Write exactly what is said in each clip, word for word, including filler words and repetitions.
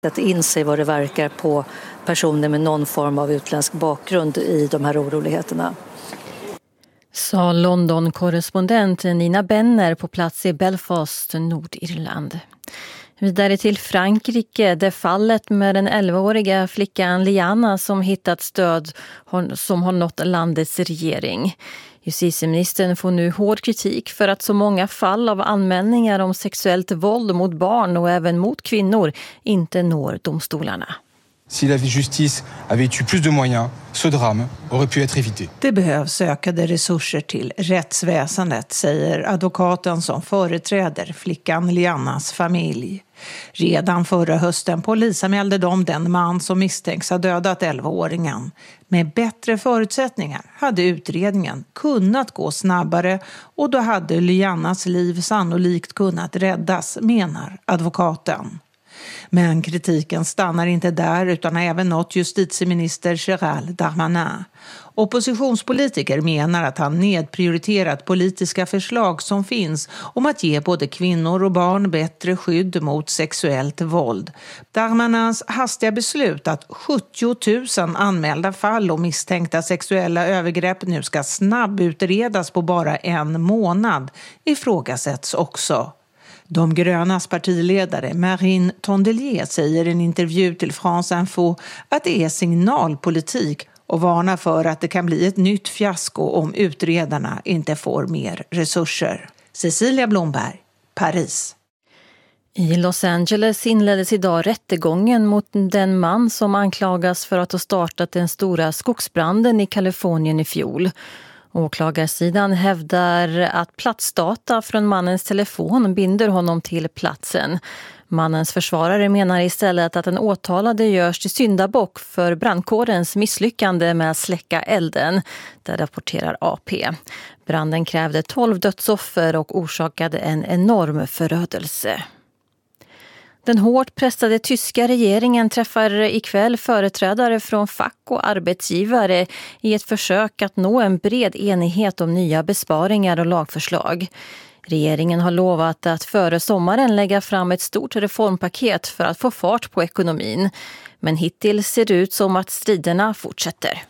att inse vad det verkar på personer med någon form av utländsk bakgrund i de här oroligheterna. Sa London-korrespondent Nina Benner på plats i Belfast, Nordirland. Vidare till Frankrike, där fallet med den elvaåriga flickan Liana som hittat stöd som har nått landets regering. Justitieministern får nu hård kritik för att så många fall av anmälningar om sexuellt våld mot barn och även mot kvinnor inte når domstolarna. Si la justice avait eu plus de moyens, ce drame aurait pu être évité. Det behövs ökade resurser till rättsväsendet, säger advokaten som företräder flickan Lianas familj. Redan förra hösten polisanmälde de den man som misstänks ha dödat elvaåringen. Med bättre förutsättningar hade utredningen kunnat gå snabbare och då hade Lianas liv sannolikt kunnat räddas, menar advokaten. Men kritiken stannar inte där utan har även nått justitieminister Gérald Darmanin. Oppositionspolitiker menar att han nedprioriterat politiska förslag som finns om att ge både kvinnor och barn bättre skydd mot sexuellt våld. Darmanins hastiga beslut att sjuttio tusen anmälda fall om misstänkta sexuella övergrepp nu ska snabbutredas på bara en månad ifrågasätts också. De grönas partiledare Marine Tondelier säger i en intervju till France Info att det är signalpolitik och varnar för att det kan bli ett nytt fiasko om utredarna inte får mer resurser. Cecilia Blomberg, Paris. I Los Angeles inleddes idag rättegången mot den man som anklagas för att ha startat den stora skogsbranden i Kalifornien i fjol. Åklagarsidan hävdar att platsdata från mannens telefon binder honom till platsen. Mannens försvarare menar istället att den åtalade görs till syndabock för brandkårens misslyckande med att släcka elden. Det rapporterar A P. Branden krävde tolv dödsoffer och orsakade en enorm förödelse. Den hårt pressade tyska regeringen träffar ikväll företrädare från fack och arbetsgivare i ett försök att nå en bred enighet om nya besparingar och lagförslag. Regeringen har lovat att före sommaren lägga fram ett stort reformpaket för att få fart på ekonomin. Men hittills ser det ut som att striderna fortsätter.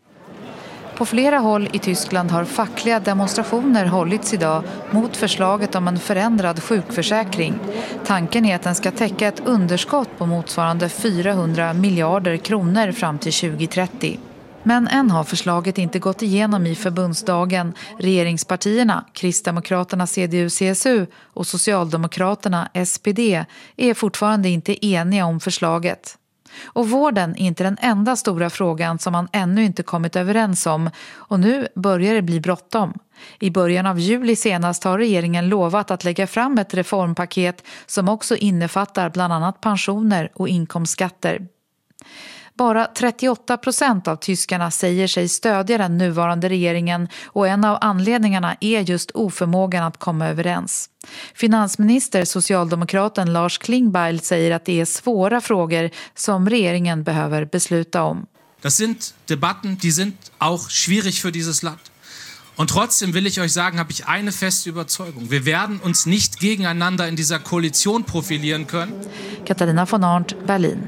På flera håll i Tyskland har fackliga demonstrationer hållits idag mot förslaget om en förändrad sjukförsäkring. Tanken är att den ska täcka ett underskott på motsvarande fyrahundra miljarder kronor fram till tjugo trettio. Men än har förslaget inte gått igenom i förbundsdagen. Regeringspartierna, Kristdemokraterna C D U C S U och Socialdemokraterna S P D är fortfarande inte eniga om förslaget. Och vården är inte den enda stora frågan som man ännu inte kommit överens om, och nu börjar det bli bråttom. I början av juli senast har regeringen lovat att lägga fram ett reformpaket som också innefattar bland annat pensioner och inkomstskatter. Bara trettioåtta procent av tyskarna säger sig stödja den nuvarande regeringen, och en av anledningarna är just oförmågan att komma överens. Finansminister socialdemokraten Lars Klingbeil säger att det är svåra frågor som regeringen behöver besluta om. Das sind Debatten, die sind auch schwierig für dieses Land. Und trotzdem will ich euch sagen, habe ich eine feste Überzeugung. Wir werden uns nicht gegeneinander in dieser Koalition profilieren können. Katarina von Arndt, Berlin.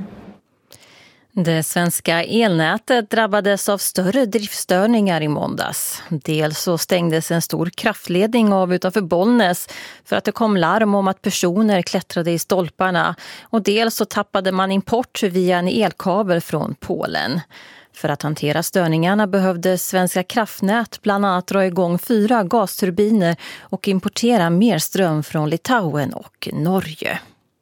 Det svenska elnätet drabbades av större driftstörningar i måndags. Dels så stängdes en stor kraftledning av utanför Bollnäs för att det kom larm om att personer klättrade i stolparna. Och dels så tappade man import via en elkabel från Polen. För att hantera störningarna behövde Svenska kraftnät bland annat dra igång fyra gasturbiner och importera mer ström från Litauen och Norge.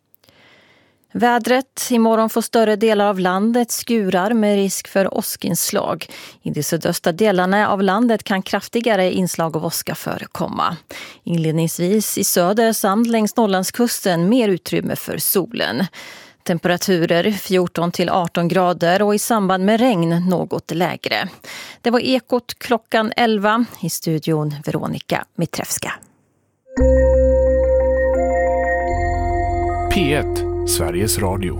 Vädret. Imorgon får större delar av landet skurar med risk för åskinslag. I de sydöstra delarna av landet kan kraftigare inslag av åska förekomma. Inledningsvis i söder samt längs Norrlandskusten mer utrymme för solen. Temperaturer fjorton till arton grader och i samband med regn något lägre. Det var Ekot klockan elva. I studion Veronica Mitrevska. P ett, Sveriges Radio.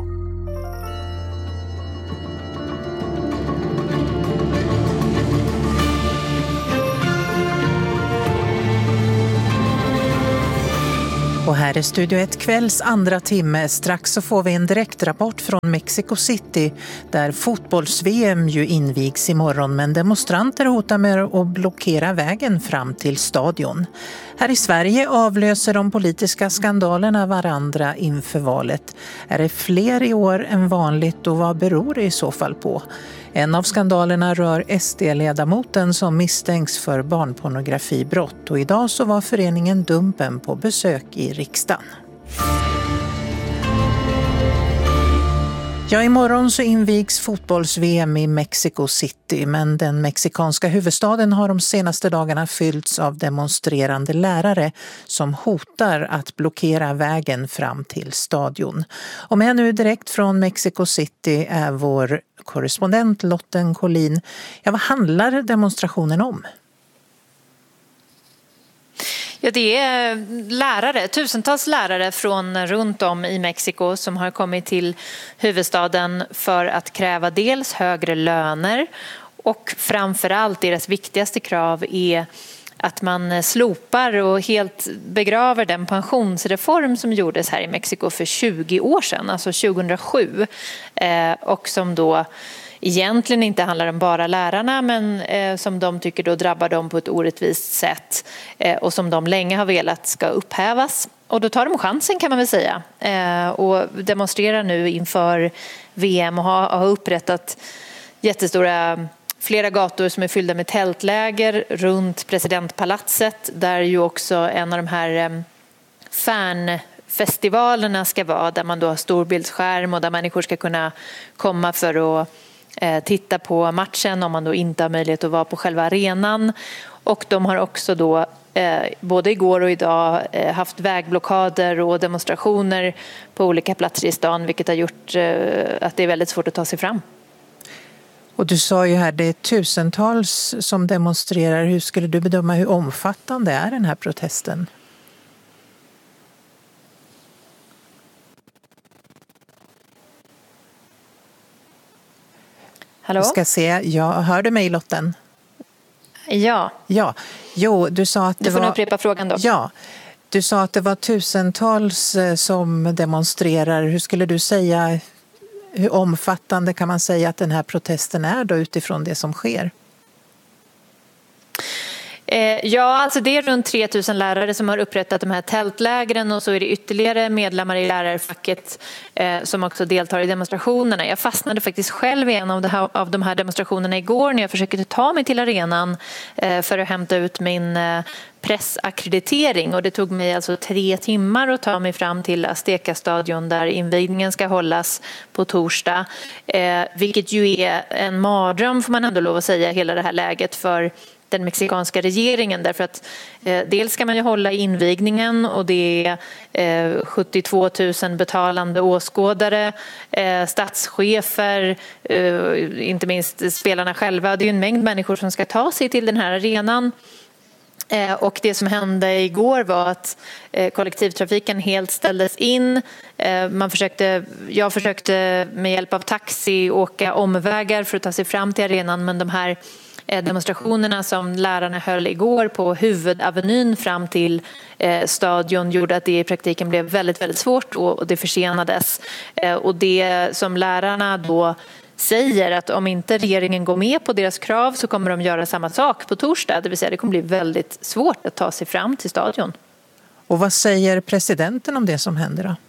Och här är Studio ett kvälls andra timme. Strax så får vi en direktrapport från Mexico City där fotbolls-V M ju invigs imorgon, men demonstranter hotar med att blockera vägen fram till stadion. Här i Sverige avlöser de politiska skandalerna varandra inför valet. Är det fler i år än vanligt och vad beror det i så fall på? En av skandalerna rör S D-ledamoten som misstänks för barnpornografibrott och idag så var föreningen Dumpen på besök i riksdagen. Ja, imorgon så invigs fotbolls-V M i Mexico City, men den mexikanska huvudstaden har de senaste dagarna fyllts av demonstrerande lärare som hotar att blockera vägen fram till stadion. Och med nu direkt från Mexico City är vår korrespondent Lotten Collin. Ja, vad handlar demonstrationen om? Ja, det är lärare, tusentals lärare från runt om i Mexiko som har kommit till huvudstaden för att kräva dels högre löner och framförallt deras viktigaste krav är att man slopar och helt begraver den pensionsreform som gjordes här i Mexiko för tjugo år sedan, alltså tjugohundrasju, och som då egentligen inte handlar om bara lärarna, men eh, som de tycker då drabbar dem på ett orättvist sätt eh, och som de länge har velat ska upphävas. Och då tar de chansen, kan man väl säga, eh, och demonstrerar nu inför V M och har, har upprättat jättestora flera gator som är fyllda med tältläger runt presidentpalatset, där ju också en av de här eh, fan festivalerna ska vara, där man då har storbildsskärm och där människor ska kunna komma för att titta på matchen om man då inte har möjlighet att vara på själva arenan. Och de har också då eh, både igår och idag eh, haft vägblockader och demonstrationer på olika platser i stan, vilket har gjort eh, att det är väldigt svårt att ta sig fram. Och du sa ju här, det är tusentals som demonstrerar. Hur skulle du bedöma hur omfattande är den här protesten? Hallå? Jag ska se, jag hörde mig, Lotten. Ja. Ja. Jo, du sa att det du får var... nog upprepa frågan då. Ja, du sa att det var tusentals som demonstrerar. Hur skulle du säga, hur omfattande kan man säga att den här protesten är då utifrån det som sker? Ja, alltså det är runt tre tusen lärare som har upprättat de här tältlägren och så är det ytterligare medlemmar i lärarfacket eh, som också deltar i demonstrationerna. Jag fastnade faktiskt själv i en av, det här, av de här demonstrationerna igår när jag försökte ta mig till arenan eh, för att hämta ut min eh, pressakkreditering, och det tog mig alltså tre timmar att ta mig fram till Azteca-stadion där invigningen ska hållas på torsdag, eh, vilket ju är en mardröm, får man ändå lov att säga, hela det här läget för den mexikanska regeringen, därför att eh, dels ska man ju hålla invigningen och det är eh, sjuttiotvå tusen betalande åskådare, eh, statschefer, eh, inte minst spelarna själva. Det är ju en mängd människor som ska ta sig till den här arenan. Eh, och det som hände igår var att eh, kollektivtrafiken helt ställdes in. Eh, man försökte, jag försökte med hjälp av taxi åka omvägar för att ta sig fram till arenan, men de här demonstrationerna som lärarna höll igår på huvudavenyn fram till eh, stadion gjorde att det i praktiken blev väldigt, väldigt svårt och, och det försenades. Eh, och det som lärarna då säger att om inte regeringen går med på deras krav så kommer de göra samma sak på torsdag. Det vill säga det kommer bli väldigt svårt att ta sig fram till stadion. Och vad säger presidenten om det som händer då?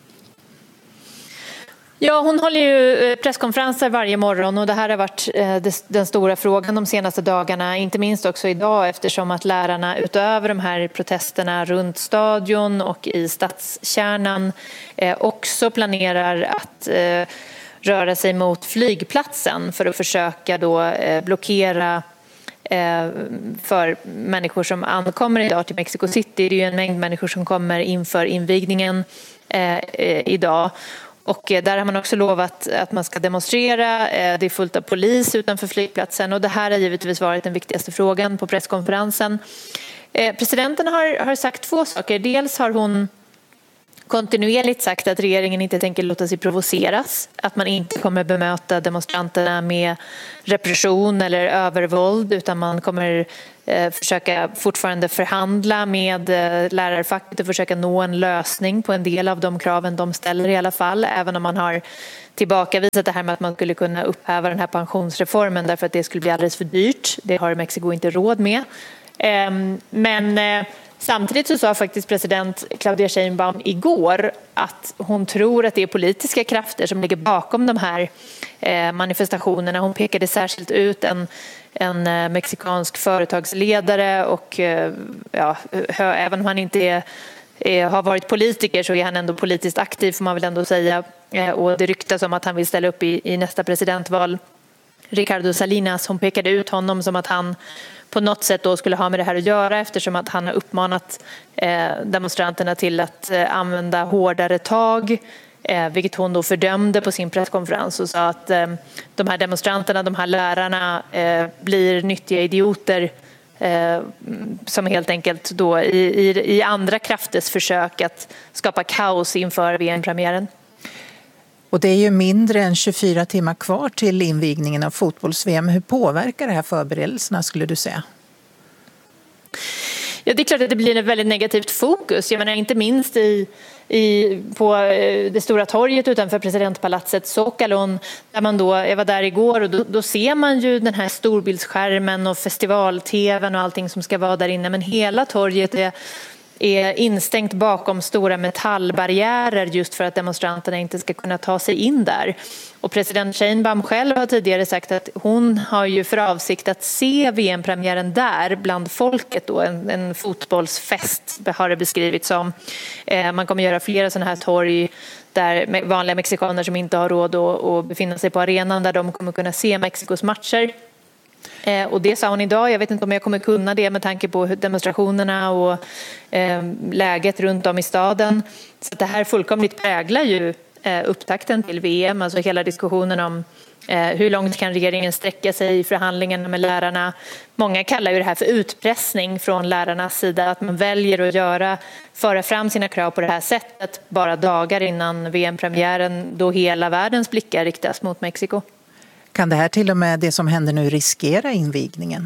Ja, hon håller ju presskonferenser varje morgon och det här har varit den stora frågan de senaste dagarna, inte minst också idag, eftersom att lärarna utöver de här protesterna runt stadion och i stadskärnan också planerar att röra sig mot flygplatsen för att försöka då blockera för människor som ankommer idag till Mexico City. Det är ju en mängd människor som kommer inför invigningen idag. Och där har man också lovat att man ska demonstrera. Det är fullt av polis utanför flygplatsen och det här har givetvis varit den viktigaste frågan på presskonferensen. Presidenten har, har sagt två saker. Dels har hon kontinuerligt sagt att regeringen inte tänker låta sig provoceras, att man inte kommer bemöta demonstranterna med repression eller övervåld, utan man kommer eh, försöka fortfarande förhandla med eh, lärarfacket och försöka nå en lösning på en del av de kraven de ställer i alla fall, även om man har tillbakavisat det här med att man skulle kunna upphäva den här pensionsreformen därför att det skulle bli alldeles för dyrt. Det har Mexiko inte råd med. Eh, men eh, Samtidigt så sa faktiskt president Claudia Sheinbaum igår att hon tror att det är politiska krafter som ligger bakom de här manifestationerna. Hon pekade särskilt ut en, en mexikansk företagsledare och ja, även om han inte är, är, har varit politiker så är han ändå politiskt aktiv, får man väl ändå säga. Och det ryktas om att han vill ställa upp i, i nästa presidentval. Ricardo Salinas, hon pekade ut honom som att han på något sätt då skulle ha med det här att göra, eftersom att han har uppmanat eh, demonstranterna till att eh, använda hårdare tag, eh, vilket hon då fördömde på sin presskonferens och sa att eh, de här demonstranterna, de här lärarna eh, blir nyttiga idioter eh, som helt enkelt då i, i, i andra krafters försök att skapa kaos inför V M-premiären. Och det är ju mindre än tjugofyra timmar kvar till invigningen av fotbolls-V M. Hur påverkar det här förberedelserna, skulle du säga? Ja, det är klart att det blir ett väldigt negativt fokus. Jag menar inte minst i, i, på det stora torget utanför presidentpalatset Zócalon, där man då, jag var där igår och då, då ser man ju den här storbildsskärmen och festival-tvn och allting som ska vara där inne. Men hela torget är är instängt bakom stora metallbarriärer just för att demonstranterna inte ska kunna ta sig in där. Och president Sheinbaum själv har tidigare sagt att hon har ju för avsikt att se V M-premiären där bland folket då, en, en fotbollsfest har det beskrivits som. Eh, man kommer göra flera sådana här torg där vanliga mexikaner som inte har råd att, att befinna sig på arenan, där de kommer kunna se Mexikos matcher. Eh, och det sa hon idag. Jag vet inte om jag kommer kunna det med tanke på demonstrationerna och eh, läget runt om i staden. Så det här fullkomligt präglar ju eh, upptakten till V M. Alltså hela diskussionen om eh, hur långt kan regeringen sträcka sig i förhandlingarna med lärarna. Många kallar ju det här för utpressning från lärarnas sida. Att man väljer att göra, föra fram sina krav på det här sättet bara dagar innan V M-premiären, då hela världens blickar riktas mot Mexiko. Kan det här till och med det som händer nu riskera invigningen?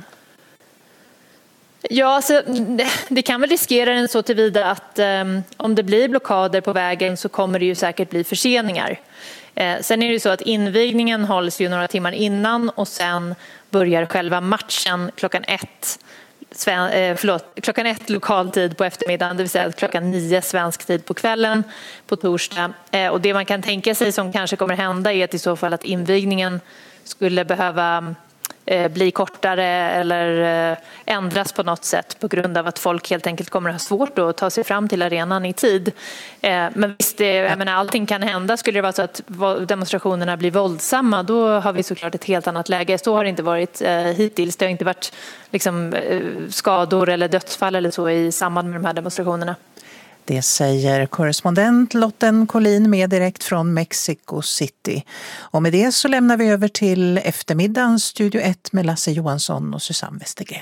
Ja, alltså, det kan väl riskera den så tillvida att um, om det blir blockader på vägen så kommer det ju säkert bli förseningar. Eh, sen är det ju så att invigningen hålls ju några timmar innan och sen börjar själva matchen klockan ett. Sven, eh, förlåt, klockan ett lokal tid på eftermiddagen, det vill säga klockan nio svensk tid på kvällen på torsdag. Eh, och det man kan tänka sig som kanske kommer hända är att i så fall att invigningen skulle behöva eh, bli kortare eller eh, ändras på något sätt på grund av att folk helt enkelt kommer att ha svårt att ta sig fram till arenan i tid. Eh, men visst, det, jag menar, allting kan hända. Skulle det vara så att demonstrationerna blir våldsamma, då har vi såklart ett helt annat läge. Så har det inte varit eh, hittills. Det har inte varit liksom, eh, skador eller dödsfall eller så i samband med de här demonstrationerna. Det säger korrespondent Lotten Collin med direkt från Mexico City. Och med det så lämnar vi över till eftermiddagens Studio ett med Lasse Johansson och Susanne Westergren.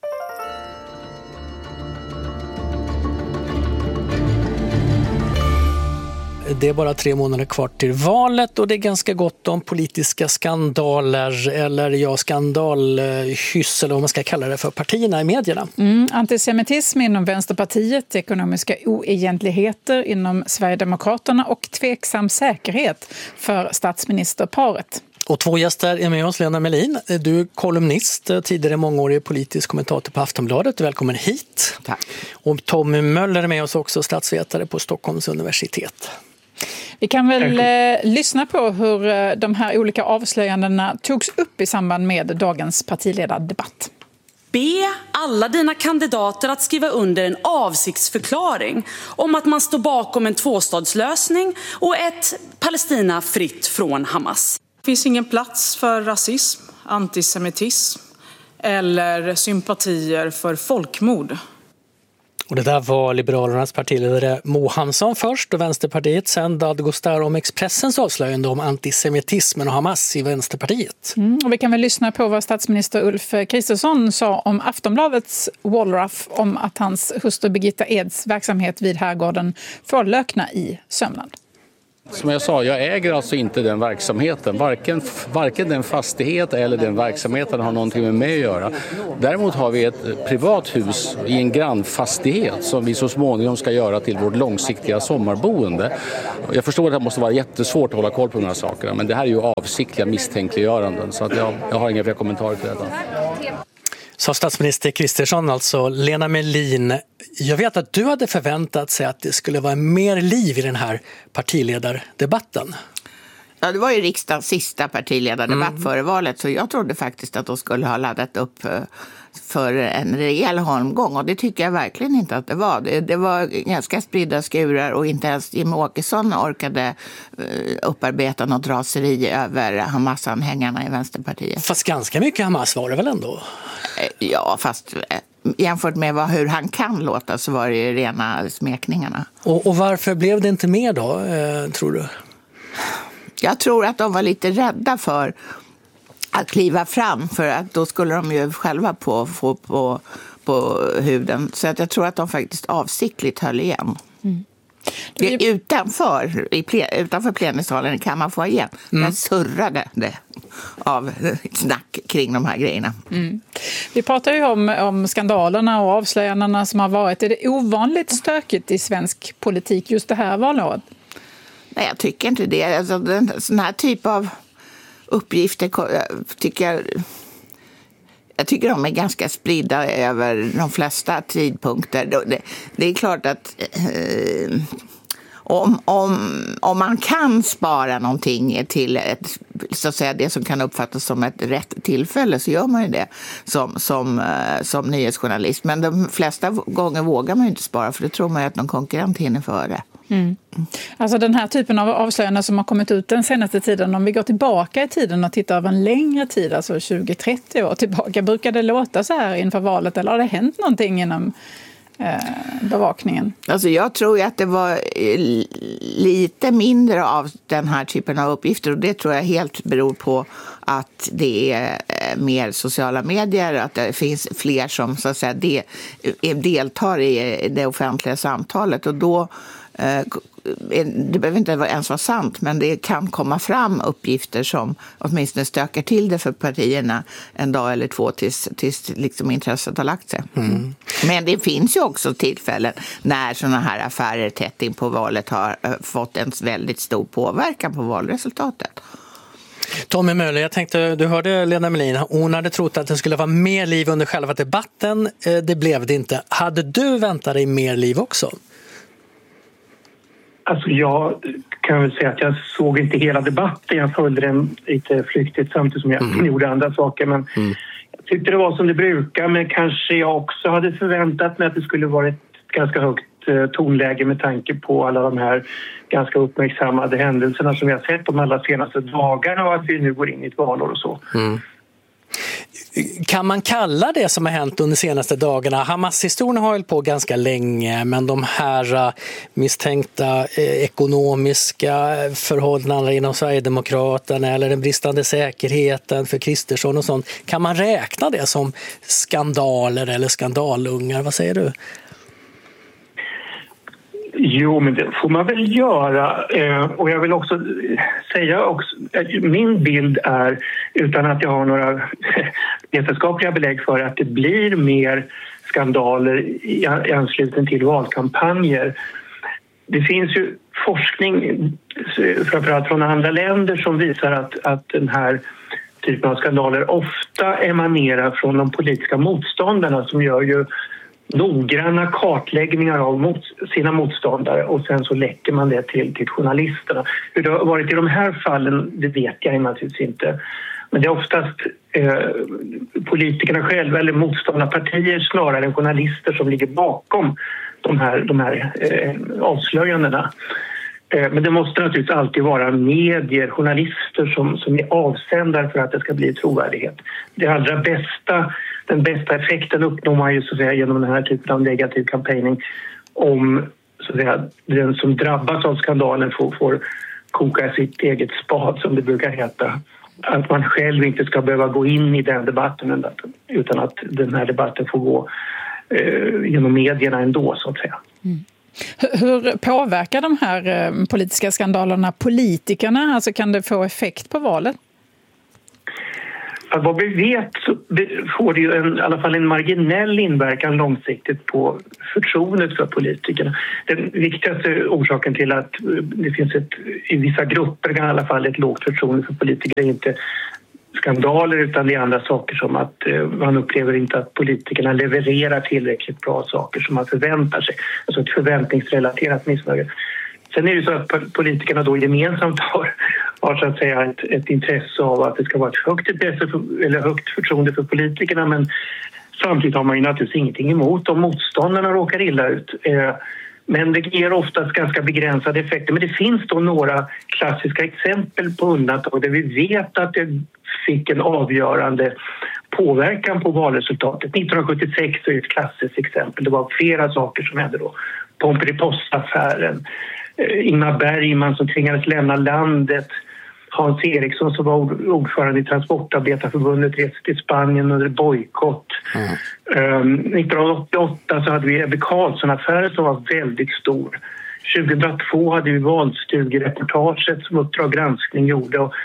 Det är bara tre månader kvar till valet och det är ganska gott om politiska skandaler eller ja, skandalhyss eller vad man ska kalla det för partierna i medierna. Mm, antisemitism inom Vänsterpartiet, ekonomiska oegentligheter inom Sverigedemokraterna och tveksam säkerhet för statsministerparet. Och två gäster är med oss. Lena Melin, du är kolumnist, tidigare mångårig politisk kommentator på Aftonbladet. Välkommen hit. Tack. Och Tommy Möller är med oss också, statsvetare på Stockholms universitet. Vi kan väl eh, lyssna på hur eh, de här olika avslöjandena togs upp i samband med dagens partiledardebatt. Be alla dina kandidater att skriva under en avsiktsförklaring om att man står bakom en tvåstadslösning och ett Palestina fritt från Hamas. Det finns ingen plats för rasism, antisemitism eller sympatier för folkmord. Och det där var Liberalernas partiledare Mo Hansson först och Vänsterpartiet, sen Dadgostar om Expressens avslöjande om antisemitismen och Hamas i Vänsterpartiet. Mm, och vi kan väl lyssna på vad statsminister Ulf Kristersson sa om Aftonbladets Wallraff om att hans hustru Birgitta Eds verksamhet vid Herrgården får lökna i Sörmland. Som jag sa, jag äger alltså inte den verksamheten. Varken, varken den fastighet eller den verksamheten har någonting med mig att göra. Däremot har vi ett privat hus i en grannfastighet som vi så småningom ska göra till vårt långsiktiga sommarboende. Jag förstår att det måste vara jättesvårt att hålla koll på de här sakerna, men det här är ju avsiktliga misstänkliggöranden, så att jag, jag har inga fler kommentarer till detta. Sa statsminister Kristersson, alltså. Lena Melin, jag vet att du hade förväntat sig att det skulle vara mer liv i den här partiledardebatten. Ja, det var ju riksdagens sista partiledardebatt Mm. före valet, så jag trodde faktiskt att de skulle ha laddat upp för en rejäl holmgång, och det tycker jag verkligen inte att det var. Det, det var ganska spridda skurar och inte ens Jimmie Åkesson orkade upparbeta något raseri över Hamas-anhängarna i Vänsterpartiet. Fast ganska mycket Hamas var det väl ändå? Ja, fast jämfört med vad, hur han kan låta, så var det ju rena smekningarna. Och, och varför blev det inte mer då, eh, tror du? Jag tror att de var lite rädda för att kliva fram, för att då skulle de ju själva på, få på, på huden. Så att jag tror att de faktiskt avsiktligt höll igen. Mm. Det, utanför, i ple, utanför plenisalen kan man få igen. Mm. Där surrade det av snack kring de här grejerna. Mm. Vi pratar ju om, om skandalerna och avslöjandena som har varit. Är det ovanligt stökigt i svensk politik just det här valåret? Nej, jag tycker inte det. Alltså, den, sån här typ av uppgifter tycker jag, jag tycker de är ganska spridda över de flesta tidpunkter. Det, det är klart att eh, om, om, om man kan spara någonting till ett, så att säga, det som kan uppfattas som ett rätt tillfälle, så gör man ju det som, som, som nyhetsjournalist. Men de flesta gånger vågar man ju inte spara, för det tror man ju att någon konkurrent hinner före. Mm. Alltså den här typen av avslöjanden som har kommit ut den senaste tiden, om vi går tillbaka i tiden och tittar över en längre tid, alltså tjugo till trettio år tillbaka, brukar det låta så här inför valet, eller har det hänt någonting inom eh, bevakningen? Alltså jag tror ju att det var lite mindre av den här typen av uppgifter, och det tror jag helt beror på att det är mer sociala medier, att det finns fler som så att säga de, deltar i det offentliga samtalet, och då det behöver inte ens vara sant, men det kan komma fram uppgifter som åtminstone stökar till det för partierna en dag eller två tills, tills liksom intresset har lagt sig. Mm. Men det finns ju också tillfällen när sådana här affärer tätt in på valet har fått en väldigt stor påverkan på valresultatet. Tommy Möller, jag tänkte, du hörde Lena Melin, hon hade trott att det skulle vara mer liv under själva debatten, det blev det inte. Hade du väntat dig mer liv också? Alltså jag kan väl säga att jag såg inte hela debatten. Jag följde den lite flyktigt samtidigt som jag mm. gjorde andra saker. Men mm. jag tyckte det var som det brukar. Men kanske jag också hade förväntat mig att det skulle vara ett ganska högt tonläge med tanke på alla de här ganska uppmärksammade händelserna som vi har sett de allra senaste dagarna, och att vi nu går in i ett valår och så. Mm. Kan man kalla det som har hänt under de senaste dagarna? Hamas-historien har hållit på ganska länge, men de här misstänkta eh, ekonomiska förhållandena inom Sverigedemokraterna eller den bristande säkerheten för Kristersson och sånt, kan man räkna det som skandaler eller skandalungar? Vad säger du? Jo, men det får man väl göra. Och jag vill också säga också, min bild är, utan att jag har några vetenskapliga belägg för, att det blir mer skandaler i anslutning till valkampanjer. Det finns ju forskning, framförallt från andra länder, som visar att, att den här typen av skandaler ofta emanerar från de politiska motståndarna, som gör ju noggranna kartläggningar av mot, sina motståndare, och sen så läcker man det till, till journalisterna. Hur det har varit i de här fallen, det vet jag naturligtvis inte. Men det är oftast eh, politikerna själva eller motståndarpartier snarare än journalister som ligger bakom de här, de här eh, avslöjandena. Eh, men det måste naturligtvis alltid vara medier, journalister som, som är avsändare för att det ska bli trovärdighet. Det allra bästa den bästa effekten uppnår man ju så att säga genom den här typen av negativ campaigning om så att säga, den som drabbas av skandalen får, får koka sitt eget spad som det brukar heta. Att man själv inte ska behöva gå in i den debatten utan att den här debatten får gå eh, genom medierna ändå så att säga. Mm. Hur påverkar de här politiska skandalerna politikerna? Alltså kan det få effekt på valet? Att vad vi vet så får det ju en, i alla fall en marginell inverkan långsiktigt på förtroendet för politikerna. Den viktigaste orsaken till att det finns ett, i vissa grupper i alla fall ett lågt förtroende för politiker är inte skandaler utan det är andra saker som att eh, man upplever inte att politikerna levererar tillräckligt bra saker som man förväntar sig. Alltså ett förväntningsrelaterat missnöje. Sen är det så att politikerna då gemensamt har, har så att säga ett, ett intresse av att det ska vara ett högt intresse för, eller högt förtroende för politikerna men samtidigt har man ju naturligtvis ingenting emot om motståndarna råkar illa ut. Eh, Men det ger oftast ganska begränsade effekter. Men det finns då några klassiska exempel på undantag där vi vet att det fick en avgörande påverkan på valresultatet. nittonhundrasjuttiosex är ett klassiskt exempel. Det var flera saker som hände då. Pomperipossa-affären, Ingmar Bergman som tvingades lämna landet, Hans Eriksson som var ordförande i Transportarbetarförbundet reste till Spanien under bojkott. Mm. Um, nittonhundraåttioåtta så hade vi Ebbe Carlsson-affären som var väldigt stor. tjugohundratvå hade vi valstugreportaget som Uppdrag granskning gjorde och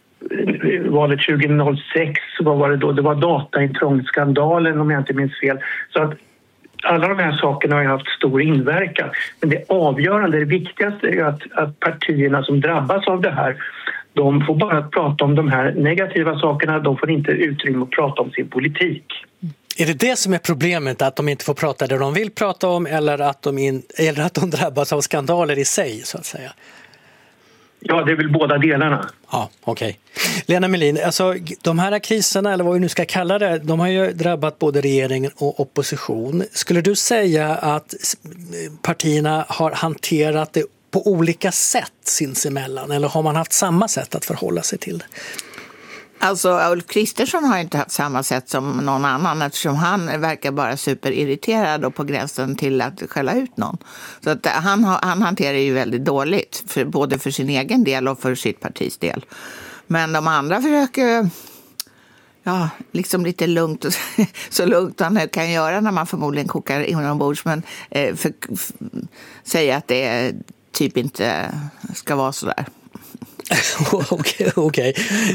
valet tjugohundrasex vad var det då? Det var dataintrångsskandalen om jag inte minns fel. Så att alla de här sakerna har ju haft stor inverkan. Men det avgörande, det viktigaste är att, att partierna som drabbas av det här de får bara prata om de här negativa sakerna, de får inte utrymme att prata om sin politik. Är det det som är problemet, att de inte får prata det de vill prata om eller att de, in, eller att de drabbas av skandaler i sig så att säga? Ja, det är väl båda delarna. Ja, okej. Okay. Lena Melin, alltså, de här kriserna, eller vad vi nu ska kalla det, de har ju drabbat både regeringen och opposition. Skulle du säga att partierna har hanterat det på olika sätt sinsemellan, eller har man haft samma sätt att förhålla sig till det? Alltså Ulf Kristersson har inte haft samma sätt som någon annan eftersom han verkar bara superirriterad och på gränsen till att skälla ut någon. Så att han, han hanterar ju väldigt dåligt, för, både för sin egen del och för sitt partis del. Men de andra försöker, ja, liksom lite lugnt, så lugnt han kan göra när man förmodligen kokar inombords, men eh, för, för, säga att det typ inte ska vara så där. Okej, okej.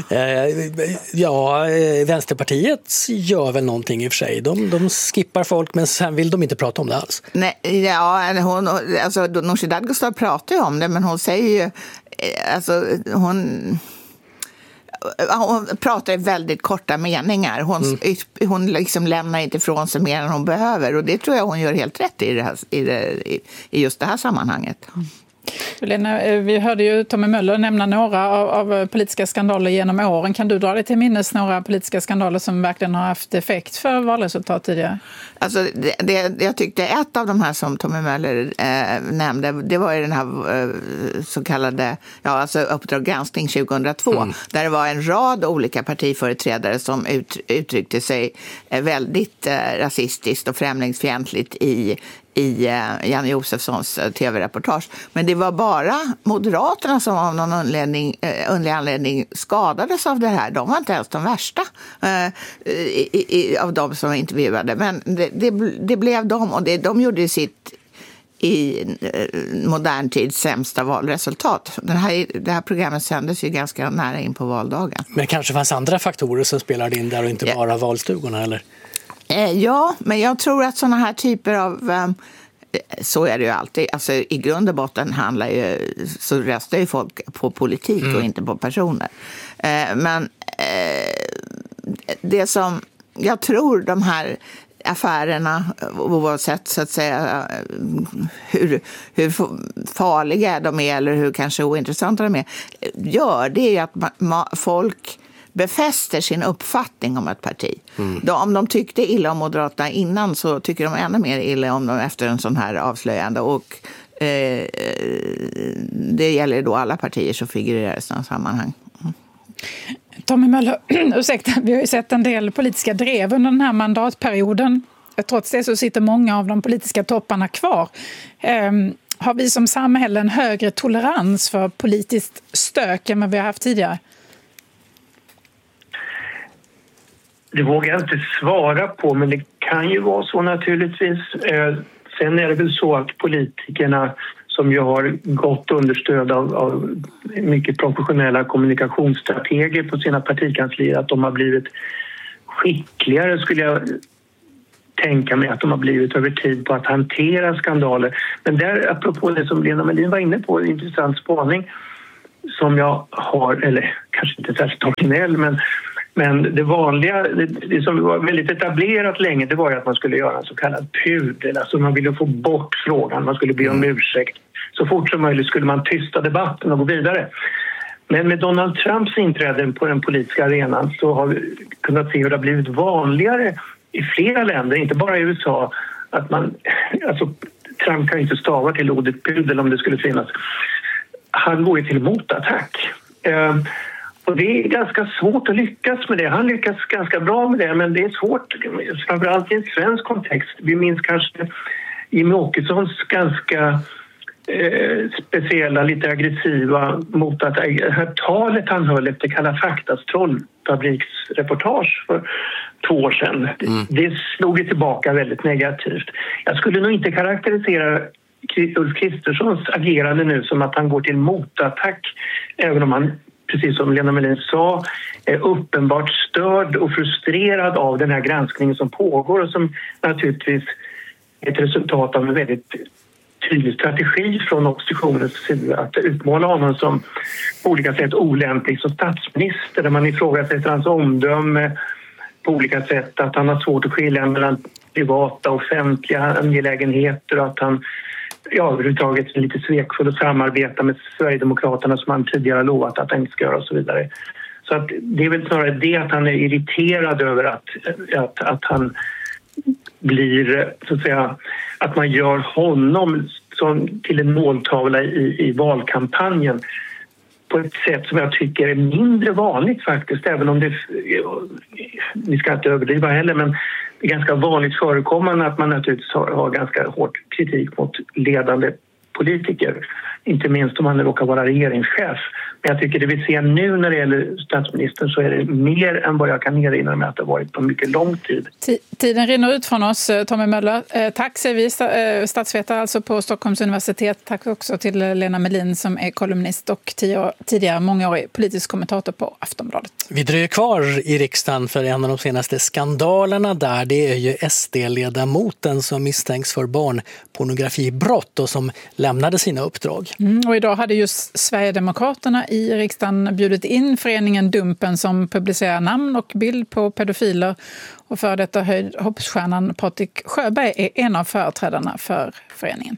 Ja, Vänsterpartiet gör väl någonting i och för sig. De, de skippar folk, men sen vill de inte prata om det alls. Nej, ja, hon, alltså Nooshi Dadgostar pratar ju om det, men hon säger ju, alltså hon... Hon pratar i väldigt korta meningar. Hon, mm. hon liksom lämnar inte ifrån sig mer än hon behöver. Och det tror jag hon gör helt rätt i, det här, i, det, i just det här sammanhanget. Mm. Lena, vi hörde ju Tommy Möller nämna några av, av politiska skandaler genom åren. Kan du dra dig till minnes några politiska skandaler som verkligen har haft effekt för valresultat tidigare? Alltså, det, det, jag tyckte ett av de här som Tommy Möller eh, nämnde, det var ju den här eh, så kallade, ja, alltså Uppdrag granskning tjugohundratvå, mm. där det var en rad olika partiföreträdare som ut, uttryckte sig eh, väldigt eh, rasistiskt och främlingsfientligt i i Janne Josefssons tv-reportage. Men det var bara Moderaterna som av någon anledning, eh, underlig anledning skadades av det här. De var inte ens de värsta eh, i, i, av de som intervjuade. Men det, det, det blev de, och det, de gjorde sitt i modern tids sämsta valresultat. Den här, det här programmet sändes ju ganska nära in på valdagen. Men kanske fanns andra faktorer som spelade in där och inte ja. bara valstugorna, eller? Ja, men jag tror att såna här typer av, så är det ju alltid, alltså i grund och botten handlar ju, så röstar ju folk på politik mm. och inte på personer. Men det som jag tror de här affärerna, oavsett så att säga hur, hur farliga de är eller hur kanske ointressanta de är, gör det är ju att man, folk befäster sin uppfattning om ett parti. Mm. Då, om de tyckte illa om Moderaterna innan så tycker de ännu mer illa om dem efter en sån här avslöjande. Och eh, det gäller då alla partier som figurerar i sådana sammanhang. Mm. Tommy Möller, ursäkta, vi har ju sett en del politiska drev under den här mandatperioden. Trots det så sitter många av de politiska topparna kvar. Um, har vi som samhälle en högre tolerans för politiskt stök än vad vi har haft tidigare? Det vågar jag inte svara på, men det kan ju vara så naturligtvis. Eh, sen är det väl så att politikerna som ju har gott understöd av, av mycket professionella kommunikationsstrateger på sina partikanslier, att de har blivit skickligare, skulle jag tänka mig, att de har blivit över tid på att hantera skandaler. Men där, apropå det som Lena Melin var inne på, en intressant spaning som jag har, eller kanske inte särskilt originell, men Men det vanliga, det, det som var väldigt etablerat länge, det var ju att man skulle göra en så kallad pudel. Alltså man ville få bort frågan, man skulle be om ursäkt. Så fort som möjligt skulle man tysta debatten och gå vidare. Men med Donald Trumps inträde på den politiska arenan så har vi kunnat se hur det har blivit vanligare i flera länder, inte bara i U S A, att man, alltså Trump kan inte stava till ordet pudel om det skulle finnas. Han går ju till motattack. Um, Och det är ganska svårt att lyckas med det. Han lyckas ganska bra med det, men det är svårt, framförallt i en svensk kontext. Vi minns kanske Jimmie Åkessons ganska eh, speciella, lite aggressiva mot att det här talet han höll efter Kalla faktas trollfabriksreportage för två år sedan. Mm. Det slog ju tillbaka väldigt negativt. Jag skulle nog inte karaktärisera Ulf Kristerssons agerande nu som att han går till motattack, även om han, precis som Lena Melin sa, är uppenbart störd och frustrerad av den här granskningen som pågår och som naturligtvis är ett resultat av en väldigt tydlig strategi från oppositionens sida att utmåla honom som på olika sätt olämplig som statsminister, där man ifrågasätter hans omdöme på olika sätt, att han har svårt att skilja mellan privata och offentliga angelägenheter och att han ja, överhuvudtaget är lite svekfull att samarbeta med Sverigedemokraterna som han tidigare har lovat att han inte ska göra och så vidare. Så att det är väl snarare det att han är irriterad över att, att, att han blir, så att säga, att man gör honom som till en måltavla i, i valkampanjen på ett sätt som jag tycker är mindre vanligt faktiskt, även om det, vi ska inte överdriva heller, men det är ganska vanligt förekommande att man naturligtvis har, har ganska hård kritik mot ledande politiker. Inte minst om man råkar vara regeringschef. Men jag tycker det vi ser nu när det gäller statsministern så är det mer än vad jag kan erinra mig att det har varit på mycket lång tid. Tiden rinner ut från oss, Tommy Möller. Tack säger vi, statsvetare alltså på Stockholms universitet. Tack också till Lena Melin som är kolumnist och tidigare mångårig politisk kommentator på Aftonbladet. Vi dröjer kvar i riksdagen för en av de senaste skandalerna där. Det är ju S D-ledamoten som misstänks för barnpornografibrott och som lämnade sina uppdrag. Mm, och idag hade just Sverigedemokraterna i riksdagen bjudit in föreningen Dumpen som publicerar namn och bild på pedofiler. Och för detta höjd hoppsstjärnan Patrik Sjöberg är en av företrädarna för föreningen.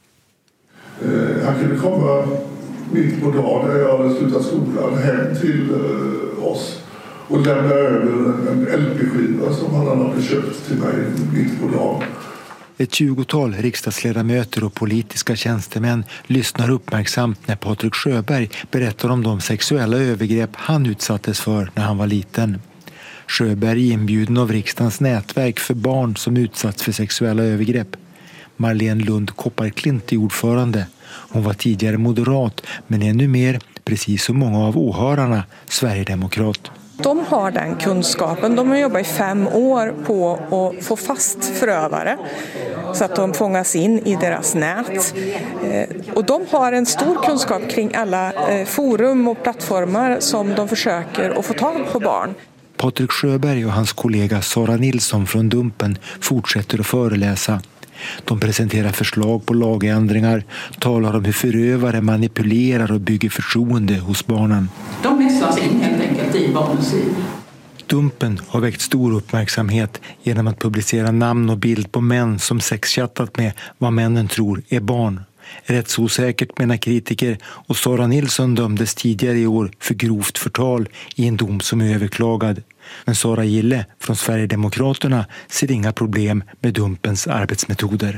Eh, han kunde komma mitt på dagen när jag hade slutat skolan hem till eh, oss och lämna över en L P-skiva som han hade köpt till mig mitt på dagen. Ett tjugotal riksdagsledamöter och politiska tjänstemän lyssnar uppmärksamt när Patrik Sjöberg berättar om de sexuella övergrepp han utsattes för när han var liten. Sjöberg är inbjuden av riksdagens nätverk för barn som utsatts för sexuella övergrepp. Marlene Lund Kopparklint är ordförande. Hon var tidigare moderat men ännu mer, precis som många av åhörarna, sverigedemokrat. De har den kunskapen. De har jobbat i fem år på att få fast förövare så att de fångas in i deras nät. Och de har en stor kunskap kring alla forum och plattformar som de försöker att få tag på barn. Patrik Sjöberg och hans kollega Sara Nilsson från Dumpen fortsätter att föreläsa. De presenterar förslag på lagändringar, talar om hur förövare manipulerar och bygger förtroende hos barnen. De mässlas in helt enkelt i barnens liv. Dumpen har väckt stor uppmärksamhet genom att publicera namn och bild på män som sexchattat med vad männen tror är barn. Rättsosäkert menar kritiker, och Sara Nilsson dömdes tidigare i år för grovt förtal i en dom som är överklagad. Men Sara Gille från Sverigedemokraterna ser inga problem med Dumpens arbetsmetoder.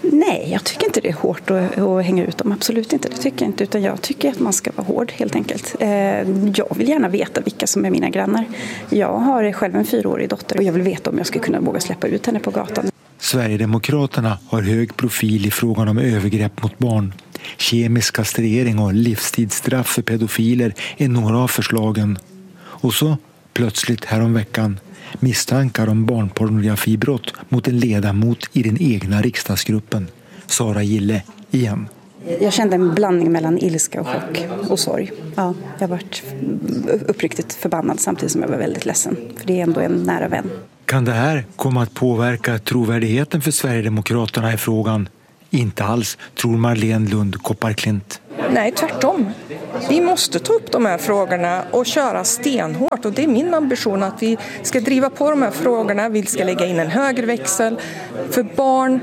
Nej, jag tycker inte det är hårt att, att hänga ut dem. Absolut inte, det tycker jag inte. Utan jag tycker att man ska vara hård helt enkelt. Jag vill gärna veta vilka som är mina grannar. Jag har själv en fyraårig dotter och jag vill veta om jag ska kunna våga släppa ut henne på gatan. Sverigedemokraterna har hög profil i frågan om övergrepp mot barn. Kemisk kastrering och livstidsstraff för pedofiler är några av förslagen. Och så, plötsligt häromveckan, misstankar om barnpornografibrott mot en ledamot i den egna riksdagsgruppen, Sara Gille, igen. Jag kände en blandning mellan ilska och chock och sorg. Ja, jag varit uppriktigt förbannad samtidigt som jag var väldigt ledsen. För det är ändå en nära vän. Kan det här komma att påverka trovärdigheten för Sverigedemokraterna i frågan? Inte alls, tror Marlene Lund Kopparklint. Nej, tvärtom. Vi måste ta upp de här frågorna och köra stenhårt. Och det är min ambition att vi ska driva på de här frågorna. Vi ska lägga in en högre växel. För barn,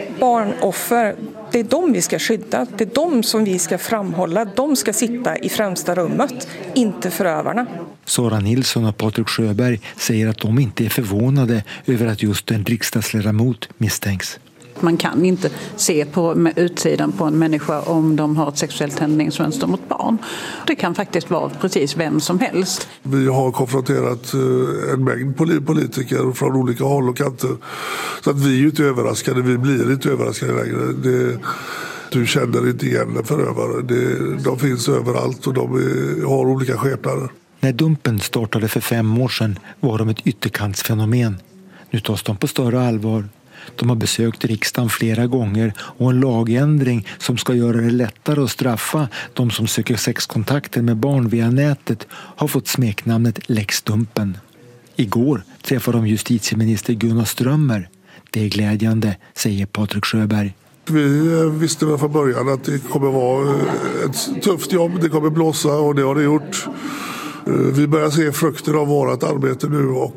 barnoffer, det är de vi ska skydda. Det är de som vi ska framhålla. De ska sitta i främsta rummet, inte förövarna. Sara Nilsson och Patrik Sjöberg säger att de inte är förvånade över att just en riksdagsledamot misstänks. Man kan inte se på utsidan på en människa om de har ett sexuellt händningsmönster mot barn. Det kan faktiskt vara precis vem som helst. Vi har konfronterat en mängd politiker från olika håll och kanter. Så att vi är ju inte överraskade, vi blir inte överraskade längre. Det, du känner inte igen en förövare. Det, de finns överallt och de är, har olika skepnader. När Dumpen startade för fem år sedan var de ett ytterkantsfenomen. Nu tas de på större allvar. De har besökt riksdagen flera gånger och en lagändring som ska göra det lättare att straffa de som söker sexkontakter med barn via nätet har fått smeknamnet Lex Dumpen. Igår träffade de justitieminister Gunnar Strömmer. Det är glädjande, säger Patrik Sjöberg. Vi visste väl från början att det kommer vara ett tufft jobb, det kommer blåsa och det har det gjort. Vi börjar se frukter av vårt arbete nu och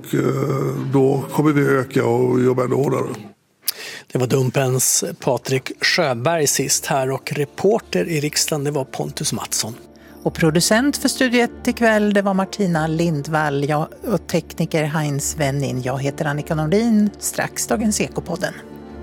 då kommer vi öka och jobba ännu hårdare. Det var Dumpens Patrik Sjöberg sist här och reporter i riksdagen det var Pontus Mattsson. Och producent för studiet ikväll det var Martina Lindvall jag, och tekniker Heinz Wennin. Jag heter Annika Nordin, strax Dagens Ekopodden.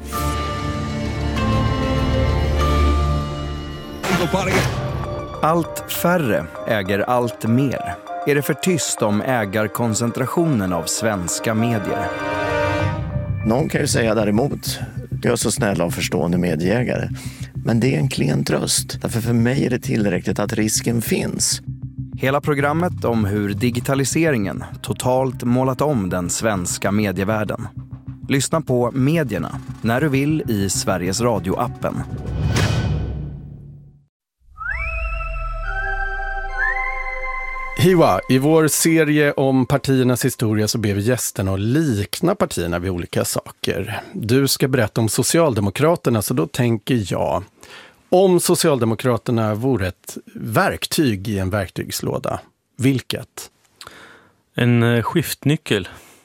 Allt färre äger allt mer. Är det för tyst om ägarkoncentrationen av svenska medier? Någon kan ju säga däremot, jag är så snälla och förstående medieägare. Men det är en klen tröst. Därför för mig är det tillräckligt att risken finns. Hela programmet om hur digitaliseringen totalt målat om den svenska medievärlden. Lyssna på Medierna när du vill i Sveriges Radio-appen. Hiwa, i vår serie om partiernas historia så ber vi gästerna att likna partierna vid olika saker. Du ska berätta om Socialdemokraterna, så då tänker jag, om Socialdemokraterna vore ett verktyg i en verktygslåda, vilket? En skiftnyckel.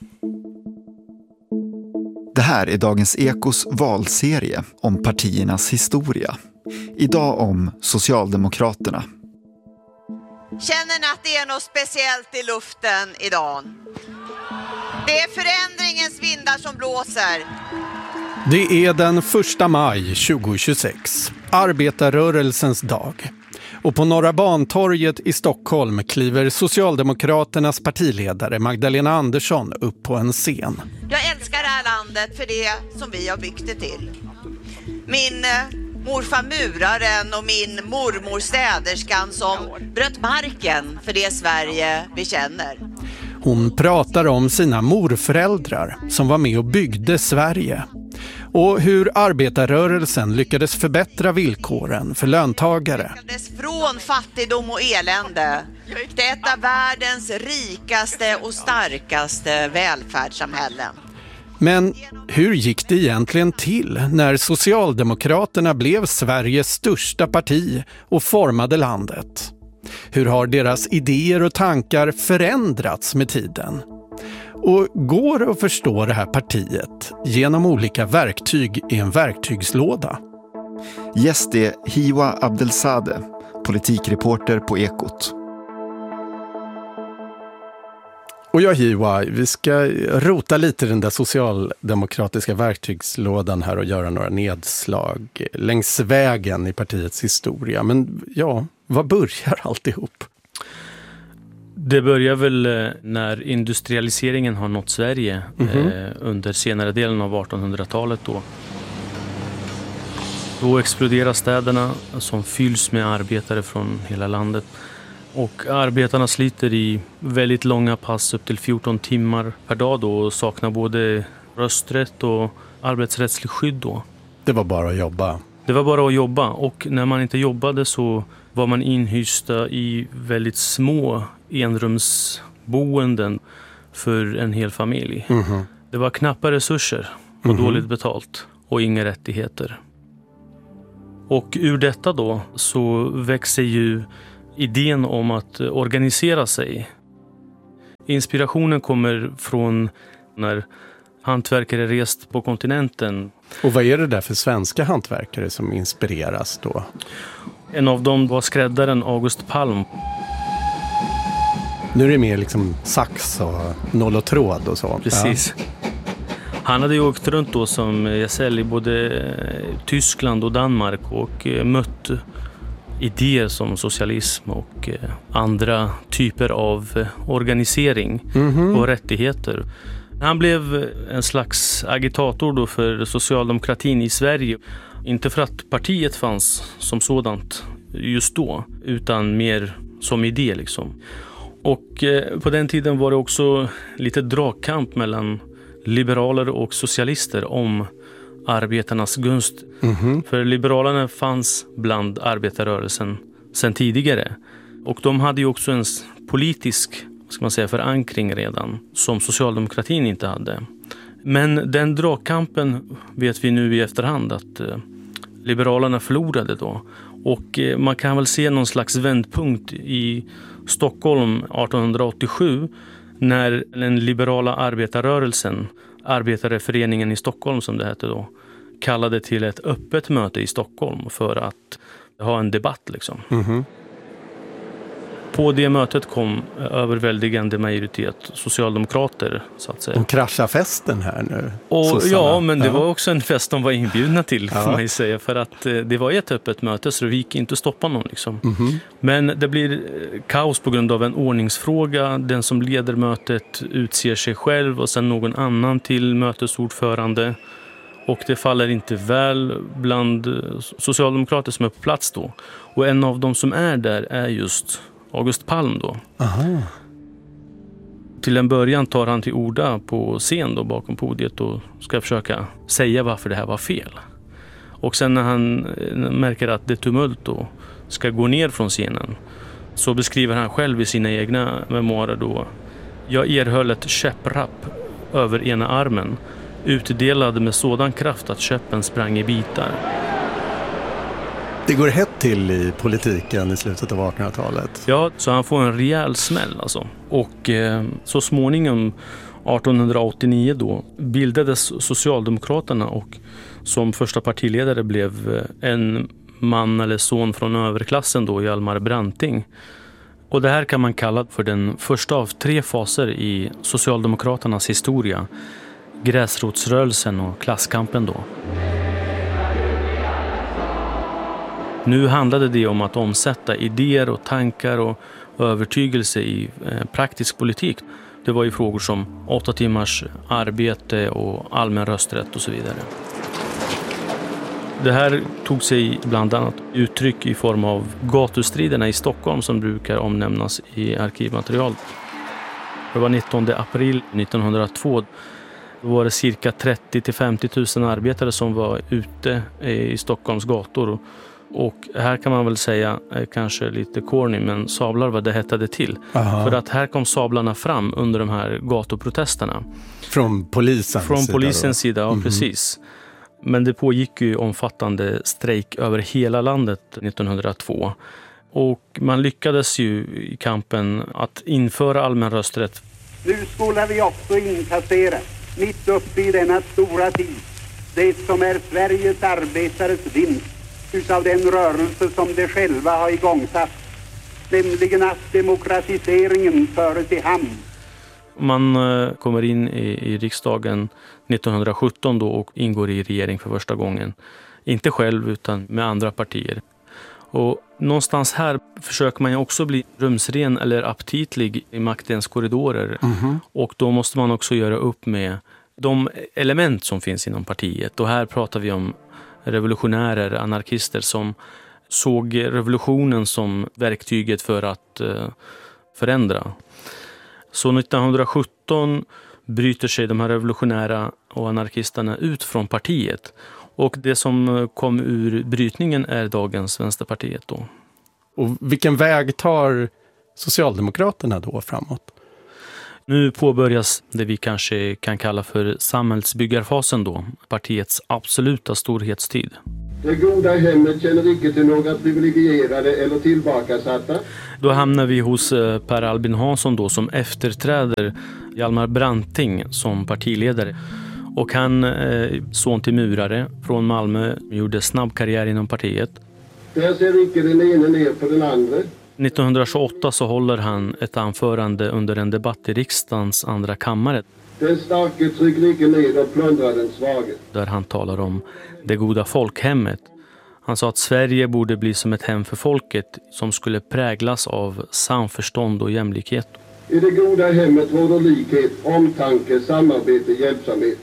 Det här är Dagens Ekos valserie om partiernas historia. Idag om Socialdemokraterna. Känner ni att det är något speciellt i luften idag? Det är förändringens vindar som blåser. Det är den första maj tjugohundratjugosex, arbetarrörelsens dag. Och på Norra Bantorget i Stockholm kliver Socialdemokraternas partiledare Magdalena Andersson upp på en scen. Jag älskar det här landet för det som vi har byggt det till. Min morfar muraren och min mormor städerskan som bröt marken för det Sverige vi känner. Hon pratar om sina morföräldrar som var med och byggde Sverige. Och hur arbetarrörelsen lyckades förbättra villkoren för löntagare. Från fattigdom och elände till ett av världens rikaste och starkaste välfärdssamhällen. Men hur gick det egentligen till när Socialdemokraterna blev Sveriges största parti och formade landet? Hur har deras idéer och tankar förändrats med tiden? Och går det att förstå det här partiet genom olika verktyg i en verktygslåda? Gäst är Hiwa Abdelsadeh, politikreporter på Ekot. Och jag Hiwa, vi ska rota lite i den där socialdemokratiska verktygslådan här och göra några nedslag längs vägen i partiets historia. Men ja, vad börjar alltihop? Det börjar väl när industrialiseringen har nått Sverige Mm-hmm. eh, under senare delen av artonhundratalet då. Då exploderar städerna som fylls med arbetare från hela landet. Och arbetarna sliter i väldigt långa pass upp till fjorton timmar per dag då och saknar både rösträtt och arbetsrättslig skydd då. Det var bara att jobba. Det var bara att jobba och när man inte jobbade så var man inhysta i väldigt små enrumsboenden för en hel familj. Mm-hmm. Det var knappa resurser och Mhm. dåligt betalt och inga rättigheter. Och ur detta då så växer ju idén om att organisera sig. Inspirationen kommer från när hantverkare rest på kontinenten. Och vad är det där för svenska hantverkare som inspireras då? En av dem var skräddaren August Palm. Nu är det mer liksom sax och noll och tråd och så. Precis. Ja. Han hade ju åkt runt då som gesäll i både Tyskland och Danmark och mött idéer som socialism och andra typer av organisering Mhm. och rättigheter. Han blev en slags agitator då för socialdemokratin i Sverige. Inte för att partiet fanns som sådant just då, utan mer som idé liksom. Och eh, på den tiden var det också lite dragkamp mellan liberaler och socialister om arbetarnas gunst. Mhm. För liberalerna fanns bland arbetarrörelsen sedan tidigare. Och de hade ju också en politisk, ska man säga, förankring redan som socialdemokratin inte hade. Men den dragkampen vet vi nu i efterhand att eh, liberalerna förlorade då. Och eh, man kan väl se någon slags vändpunkt i Stockholm artonhundraåttiosju när den liberala arbetarrörelsen, Arbetareföreningen i Stockholm som det hette då, kallade till ett öppet möte i Stockholm för att ha en debatt liksom. Mhm. På det mötet kom överväldigande majoritet socialdemokrater så att säga. De kraschar festen här nu. Och sossarna. ja, men det Ja. var också en fest de var inbjudna till får Ja. man ju säga. För att eh, det var ett öppet möte så det gick inte att stoppa någon liksom. Mhm. Men det blir eh, kaos på grund av en ordningsfråga. Den som leder mötet utser sig själv och sen någon annan till mötesordförande. Och det faller inte väl bland eh, socialdemokrater som är på plats då. Och en av dem som är där är just August Palm då. Aha. Till en början tar han till orda på scen då bakom podiet och ska försöka säga varför det här var fel. Och sen när han märker att det tumult då ska gå ner från scenen så beskriver han själv i sina egna memoarer då: jag erhöll ett käpprapp över ena armen, utdelad med sådan kraft att käppen sprang i bitar. Det går hett till i politiken i slutet av artonhundratalet. Ja, så han får en rejäl smäll alltså. Och eh, så småningom artonhundraåttionio då bildades Socialdemokraterna och som första partiledare blev en man eller son från överklassen då, Hjalmar Branting. Och det här kan man kalla för den första av tre faser i Socialdemokraternas historia. Gräsrotsrörelsen och klasskampen då. Nu handlade det om att omsätta idéer och tankar och övertygelse i eh, praktisk politik. Det var ju frågor som åtta timmars arbete och allmän rösträtt och så vidare. Det här tog sig bland annat uttryck i form av gatustriderna i Stockholm som brukar omnämnas i arkivmaterial. Det var nittonde april nittonhundratvå. Då var det cirka trettio till femtio tusen arbetare som var ute i Stockholms gator. Och här kan man väl säga, kanske lite corny, men sablar vad det hettade till. Aha. För att här kom sablarna fram under de här gatuprotesterna. Från polisens Från sida polisens då? sida, ja Mhm. precis. Men det pågick ju omfattande strejk över hela landet nittonhundratvå. Och man lyckades ju i kampen att införa allmän rösträtt. Nu skulle vi också inkassera, mitt uppe i denna stora tid, det som är Sveriges arbetares vinst utav den rörelse som de själva har igångsatt, nämligen att demokratiseringen föres i hamn. Man kommer in i, i riksdagen nittonhundrasjutton då och ingår i regering för första gången. Inte själv utan med andra partier. Och någonstans här försöker man ju också bli rumsren eller aptitlig i maktens korridorer. Mm-hmm. Och då måste man också göra upp med de element som finns inom partiet. Och här pratar vi om revolutionärer, anarkister som såg revolutionen som verktyget för att eh, förändra. Så nittonhundrasjutton bryter sig de här revolutionära och anarkisterna ut från partiet. Och det som kom ur brytningen är dagens Vänsterpartiet då. Och vilken väg tar Socialdemokraterna då framåt? Nu påbörjas det vi kanske kan kalla för samhällsbyggarfasen då. Partiets absoluta storhetstid. Det goda hemmet känner icke till några privilegierade eller tillbakasatta. Då hamnar vi hos Per Albin Hansson då som efterträder Hjalmar Branting som partiledare. Och han, eh, son till murare från Malmö, gjorde snabb karriär inom partiet. Där ser icke den ene ner på den andra. nittonhundratjugoåtta så håller han ett anförande under en debatt i riksdagens andra kammare. Den starke trycker icke ner och plundrar den svage. Där han talar om det goda folkhemmet. Han sa att Sverige borde bli som ett hem för folket som skulle präglas av samförstånd och jämlikhet. I det goda hemmet råder likhet, omtanke, samarbete, hjälpsamhet.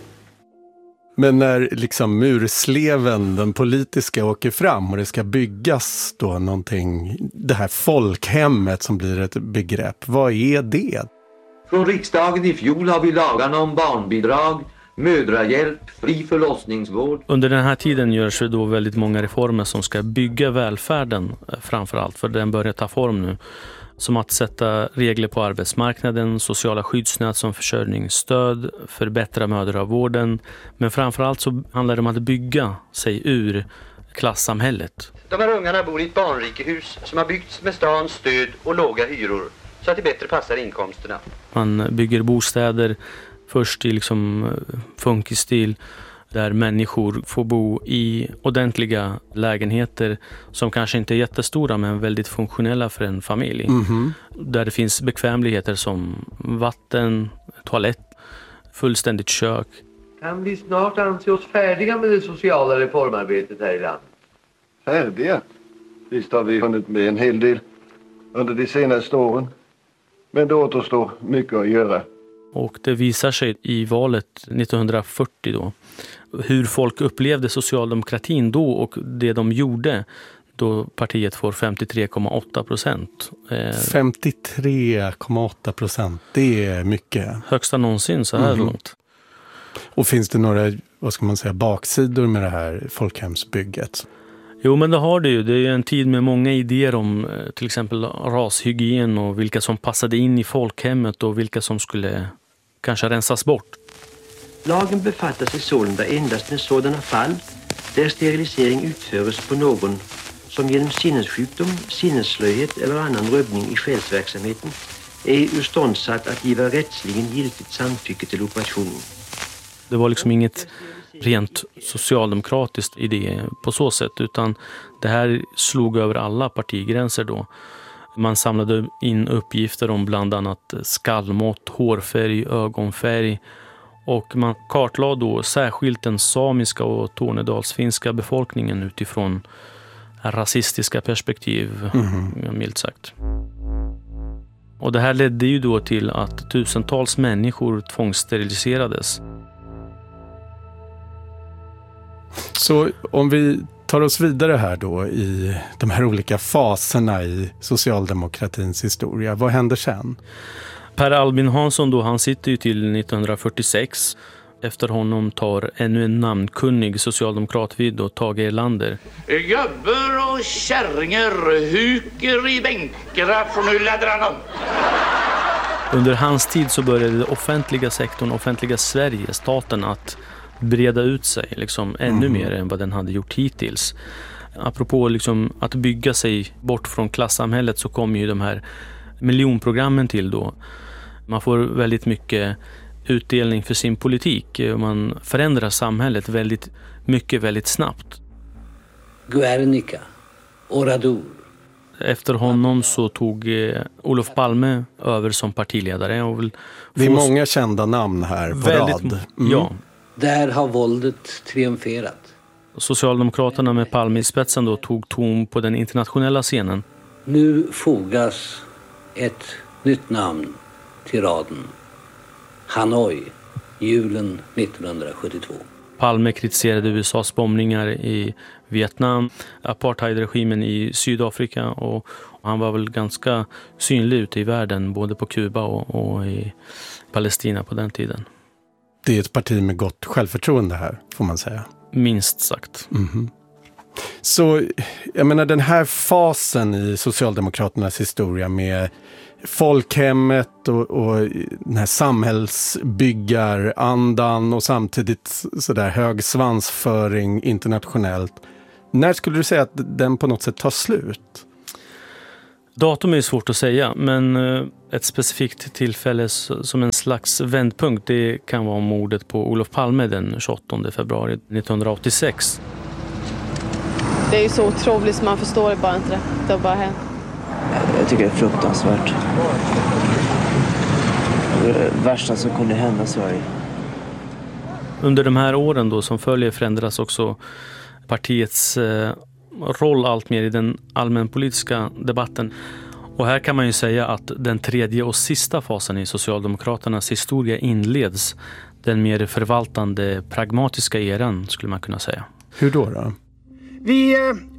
Men när liksom mursleven, den politiska, åker fram och det ska byggas då någonting, det här folkhemmet som blir ett begrepp, vad är det? Från riksdagen i fjol har vi lagarna om barnbidrag, mödrahjälp, fri förlossningsvård. Under den här tiden görs det då väldigt många reformer som ska bygga välfärden framförallt, för den börjar ta form nu. Som att sätta regler på arbetsmarknaden, sociala skyddsnät som försörjningsstöd, förbättra mödravården. Men framförallt så handlar det om att bygga sig ur klassamhället. De här ungarna bor i ett barnrikehus som har byggts med stans stöd och låga hyror så att det bättre passar inkomsterna. Man bygger bostäder först i liksom funkisstil där människor får bo i ordentliga lägenheter som kanske inte är jättestora men väldigt funktionella för en familj. Mm-hmm. Där det finns bekvämligheter som vatten, toalett, fullständigt kök. Kan vi snart anse oss färdiga med det sociala reformarbetet här i landet? Färdiga? Visst har vi hunnit med en hel del under de senaste åren. Men det återstår mycket att göra. Och det visar sig i valet nittonhundrafyrtio då hur folk upplevde socialdemokratin då och det de gjorde då partiet får femtiotre komma åtta procent. femtiotre komma åtta procent, det är mycket. Högsta någonsin så här mm-hmm. långt. Och finns det några, vad ska man säga, baksidor med det här folkhemsbygget? Jo, men det har det ju. Det är en tid med många idéer om till exempel rashygien och vilka som passade in i folkhemmet och vilka som skulle kanske rensas bort. Lagen befattar sig sålunda endast med sådana fall där sterilisering utförs på någon som genom sinnessjukdom, sinnesslöhet eller annan rubbning i själsverksamheten är urståndsatt att giva rättsligen giltigt samtycke till operationen. Det var liksom inget rent socialdemokratiskt idé på så sätt, utan det här slog över alla partigränser då. Man samlade in uppgifter om bland annat skallmått, hårfärg, ögonfärg och man kartlade då särskilt den samiska och tornedalsfinska befolkningen utifrån rasistiska perspektiv, mm-hmm. milt sagt. Och det här ledde ju då till att tusentals människor tvångssteriliserades. Så om vi tar oss vidare här då i de här olika faserna i socialdemokratins historia, vad händer sen? Per Albin Hansson då, han sitter ju till nittonhundrafyrtiosex. Efter honom tar ännu en namnkunnig socialdemokrat vid då, Tage Erlander. Gubbar och kärringar huker i bänkarna från ulladrarna. Under hans tid så började den offentliga sektorn, offentliga Sverige, staten, att breda ut sig liksom ännu mm. mer än vad den hade gjort hittills. Apropå liksom att bygga sig bort från klassamhället så kommer ju de här miljonprogrammen till då. Man får väldigt mycket utdelning för sin politik. Man förändrar samhället väldigt mycket, väldigt snabbt. Guernica, Oradour. Efter honom så tog eh, Olof Palme över som partiledare. Och vill det är många kända namn här på väldigt, rad. Mm. Ja. Där har våldet triumferat. Socialdemokraterna med Palme i spetsen då tog ton på den internationella scenen. Nu fogas ett nytt namn till raden. Hanoi, julen nittonhundrasjuttiotvå. Palme kritiserade U S A:s bombningar i Vietnam, apartheidregimen i Sydafrika och han var väl ganska synlig ute i världen både på Kuba och, och i Palestina på den tiden. Det är ett parti med gott självförtroende här, får man säga. Minst sagt. Mm-hmm. Så jag menar den här fasen i Socialdemokraternas historia med folkhemmet och, och den här samhällsbyggarandan och samtidigt sådär hög svansföring internationellt. När skulle du säga att den på något sätt tar slut? Datum är svårt att säga, men ett specifikt tillfälle som en slags vändpunkt det kan vara mordet på Olof Palme den tjugoåttonde februari nittonhundraåttiosex. Det är ju så otroligt som man förstår det bara inte det. Det har bara hänt. Jag tycker det är fruktansvärt. Det värsta som kunde hända Sverige. Under de här åren då som följer förändras också partiets eh, roll allt mer i den allmänpolitiska debatten. Och här kan man ju säga att den tredje och sista fasen i Socialdemokraternas historia inleds. Den mer förvaltande, pragmatiska eran skulle man kunna säga. Hur då då? Vi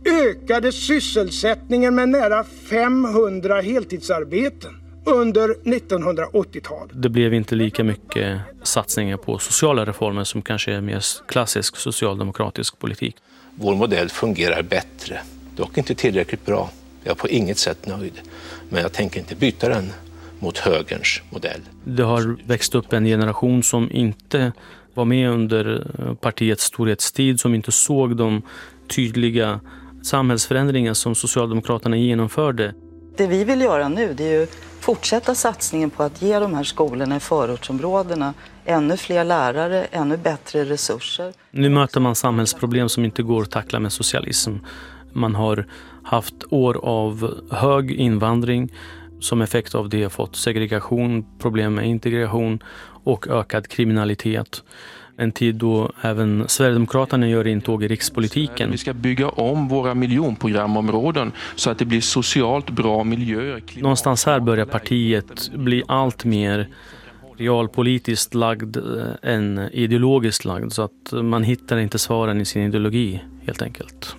ökade sysselsättningen med nära femhundra heltidsarbeten under nittonhundraåttiotalet. Det blev inte lika mycket satsningar på sociala reformer som kanske är mer klassisk socialdemokratisk politik. Vår modell fungerar bättre, dock inte tillräckligt bra. Jag är på inget sätt nöjd, men jag tänker inte byta den mot högerns modell. Det har växt upp en generation som inte var med under partiets storhetstid, som inte såg de tydliga samhällsförändringar som Socialdemokraterna genomförde. Det vi vill göra nu det är ju fortsätta satsningen på att ge de här skolorna i förortsområdena ännu fler lärare, ännu bättre resurser. Nu möter man samhällsproblem som inte går att tackla med socialism. Man har haft år av hög invandring, som effekt av det har fått segregation, problem med integration och ökad kriminalitet. En tid då även Sverigedemokraterna gör intåg i rikspolitiken. Vi ska bygga om våra miljonprogramområden så att det blir socialt bra miljöer. Någonstans här börjar partiet bli allt mer realpolitiskt lagd än ideologiskt lagd, så att man hittar inte svaren i sin ideologi helt enkelt.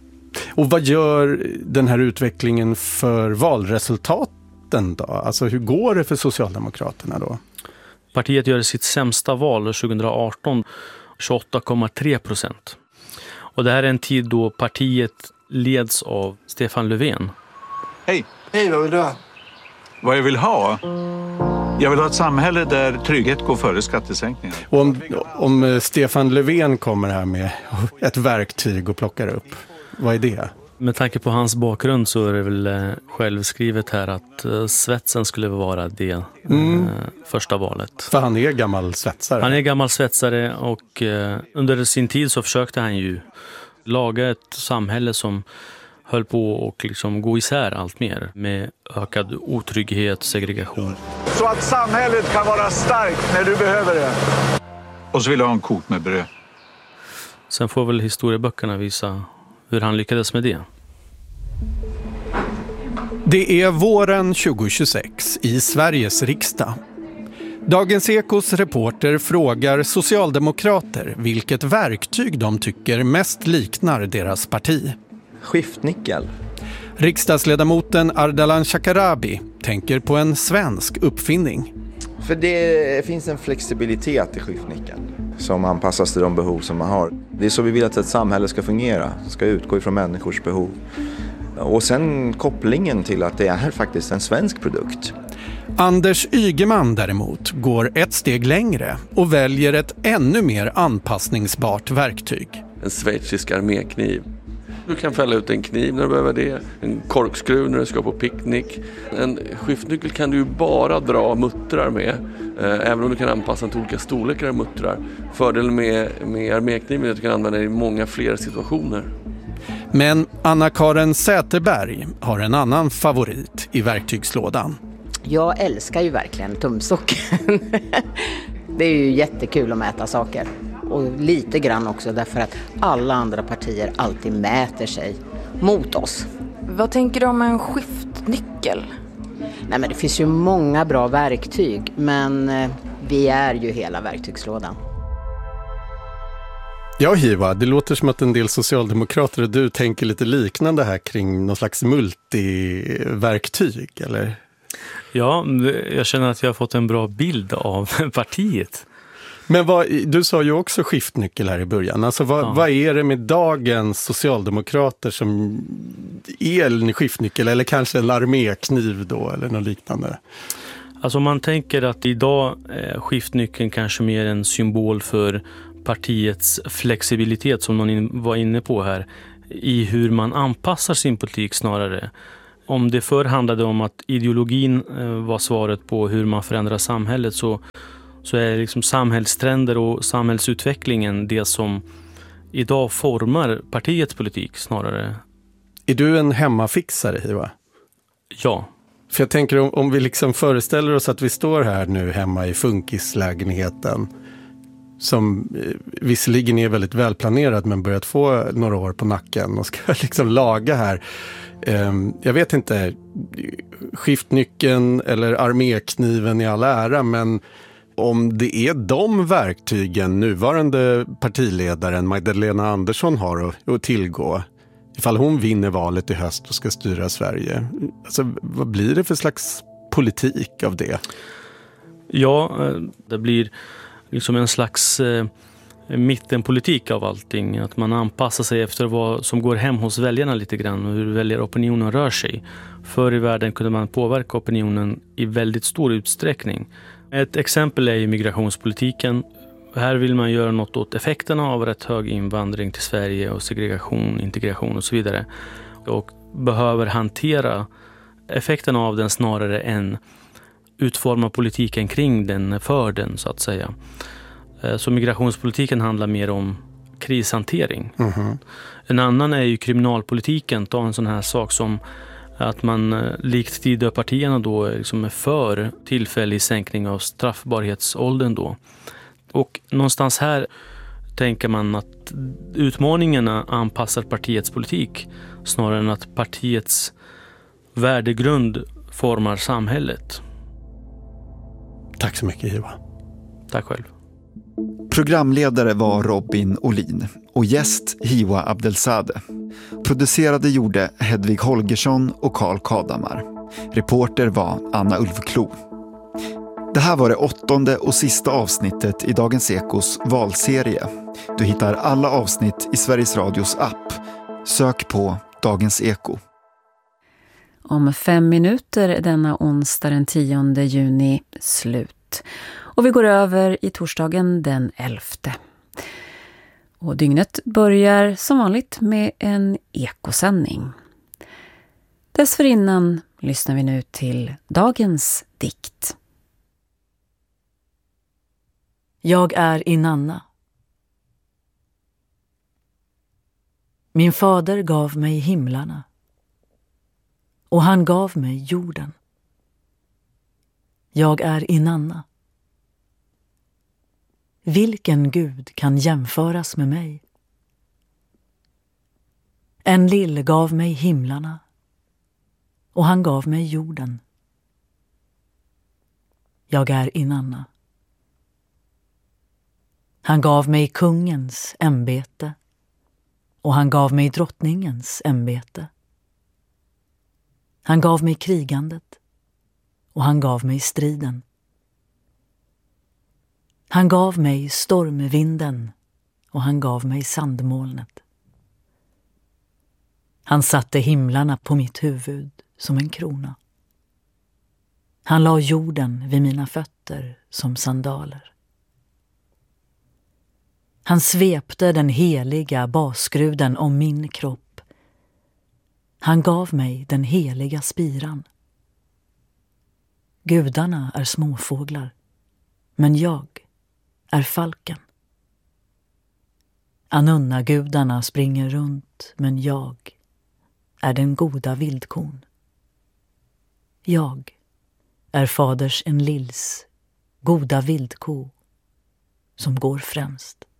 Och vad gör den här utvecklingen för valresultaten då? Alltså hur går det för Socialdemokraterna då? Partiet gör sitt sämsta val tjugoarton, tjugoåtta komma tre procent. Och det här är en tid då partiet leds av Stefan Löfven. Hej! Hej, vad vill du ha? Vad jag vill ha? Jag vill ha ett samhälle där trygghet går före skattesänkningar. Och om, om Stefan Löfven kommer här med ett verktyg och plockar upp, vad är det? Med tanke på hans bakgrund så är det väl självskrivet här att svetsen skulle vara det mm. första valet. För han är gammal svetsare. Han är gammal svetsare och under sin tid så försökte han ju laga ett samhälle som höll på och liksom gå isär allt mer med ökad otrygghet, segregation. Så att samhället kan vara starkt när du behöver det. Och så vill jag ha en kok med bröd. Sen får väl historieböckerna visa hur han lyckades med det. Det är våren tjugohundratjugosex i Sveriges riksdag. Dagens Ekos reporter frågar socialdemokrater vilket verktyg de tycker mest liknar deras parti. Skiftnyckel. Riksdagsledamoten Ardalan Shekarabi tänker på en svensk uppfinning. För det finns en flexibilitet i skiftnyckeln som anpassas till de behov som man har. Det är så vi vill att ett samhälle ska fungera. Det ska utgå ifrån människors behov. Och sen kopplingen till att det är faktiskt en svensk produkt. Anders Ygeman däremot går ett steg längre och väljer ett ännu mer anpassningsbart verktyg. En schweizisk armékniv. Du kan fälla ut en kniv när du behöver det. En korkskruv när du ska på picknick. En skiftnyckel kan du ju bara dra muttrar med. Även om du kan anpassa till olika storlekar av muttrar. Fördelen med, med armékniven är att du kan använda det i många fler situationer. Men Anna-Karin Säterberg har en annan favorit i verktygslådan. Jag älskar ju verkligen tumstocken. Det är ju jättekul att mäta saker. Och lite grann också därför att alla andra partier alltid mäter sig mot oss. Vad tänker du om en skiftnyckel? Nej, men det finns ju många bra verktyg, men vi är ju hela verktygslådan. Ja, Hiva, det låter som att en del socialdemokrater och du tänker lite liknande här kring någon slags multiverktyg, eller? Ja, jag känner att jag har fått en bra bild av partiet. Men vad, du sa ju också skiftnyckel här i början. Alltså vad, ja. vad är det med dagens socialdemokrater som är en skiftnyckel eller kanske en armékniv då eller något liknande? Alltså man tänker att idag är skiftnyckeln kanske mer en symbol för partiets flexibilitet som någon var inne på här i hur man anpassar sin politik snarare. Om det förr handlade om att ideologin var svaret på hur man förändrar samhället så så är liksom samhällstrender och samhällsutvecklingen det som idag formar partiets politik snarare. Är du en hemmafixare, Hiva? Ja. För jag tänker om, om vi liksom föreställer oss att vi står här nu hemma i funkislägenheten som eh, visserligen är väldigt välplanerad men börjat få några år på nacken och ska liksom laga här. Eh, jag vet inte, skiftnyckeln eller armékniven i all ära, men om det är de verktygen nuvarande partiledaren Magdalena Andersson har att, att tillgå ifall hon vinner valet i höst och ska styra Sverige. Alltså, vad blir det för slags politik av det? Ja, det blir liksom en slags eh, mittenpolitik av allting. Att man anpassar sig efter vad som går hem hos väljarna lite grann och hur väljaropinionen rör sig. Förr i världen kunde man påverka opinionen i väldigt stor utsträckning. Ett exempel är ju migrationspolitiken. Här vill man göra något åt effekterna av rätt hög invandring till Sverige och segregation, integration och så vidare. Och behöver hantera effekterna av den snarare än utforma politiken kring den, för den så att säga. Så migrationspolitiken handlar mer om krishantering. Mm-hmm. En annan är ju kriminalpolitiken. Ta en sån här sak som att man likt Tidöpartierna då liksom är för tillfällig sänkning av straffbarhetsåldern då. Och någonstans här tänker man att utmaningarna anpassar partiets politik snarare än att partiets värdegrund formar samhället. Tack så mycket, Hiva. Tack själv. Programledare var Robin Olin och gäst Hiwa Abdelzadeh. Producerade gjorde Hedvig Holgersson och Carl Kadamar. Reporter var Anna Ulfklo. Det här var det åttonde och sista avsnittet i Dagens Ekos valserie. Du hittar alla avsnitt i Sveriges Radios app. Sök på Dagens Eko. Om fem minuter denna onsdag den tionde juni slut. Och vi går över i torsdagen den elfte. Och dygnet börjar som vanligt med en ekosändning. Dessförinnan lyssnar vi nu till dagens dikt. Jag är Inanna. Min fader gav mig himlarna. Och han gav mig jorden. Jag är Inanna. Vilken Gud kan jämföras med mig? En lill gav mig himlarna. Och han gav mig jorden. Jag är Inanna. Han gav mig kungens ämbete. Och han gav mig drottningens ämbete. Han gav mig krigandet. Och han gav mig striden. Han gav mig stormvinden. Och han gav mig sandmolnet. Han satte himlarna på mitt huvud som en krona. Han la jorden vid mina fötter som sandaler. Han svepte den heliga basgruden om min kropp. Han gav mig den heliga spiran. Gudarna är småfåglar, men jag är falken. Anunna-gudarna springer runt fått, men jag är den goda vildkon. Jag är faders en lills goda vildko som går främst.